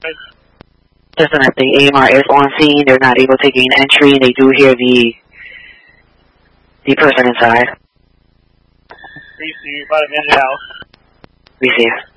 Listen, if the AMR is on scene, they're not able to gain entry, and they do hear the person inside. Receive, by the house. Receive.